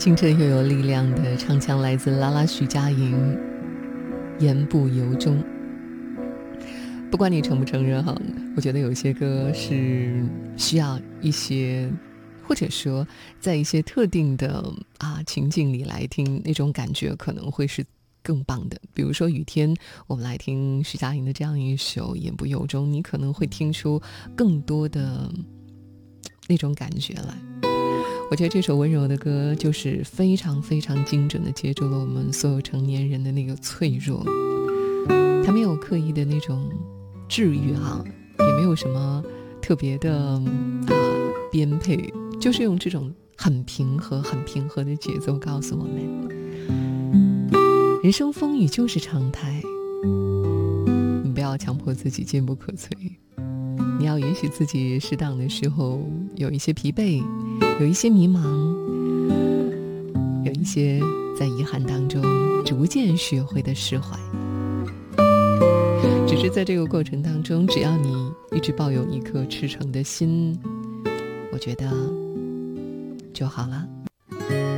清澈又有力量的唱腔来自拉拉徐佳莹，言不由衷。不管你承不承认哈，我觉得有些歌是需要一些，或者说在一些特定的情境里来听，那种感觉可能会是更棒的。比如说雨天，我们来听徐佳莹的这样一首言不由衷，你可能会听出更多的那种感觉来。我觉得这首温柔的歌就是非常非常精准地接住了我们所有成年人的那个脆弱，它没有刻意的那种治愈也没有什么特别的编配，就是用这种很平和的节奏告诉我们，人生风雨就是常态，你不要强迫自己坚不可摧，你要允许自己适当的时候有一些疲惫，有一些迷茫，有一些在遗憾当中逐渐学会的释怀。只是在这个过程当中，只要你一直抱有一颗赤诚的心，我觉得就好了。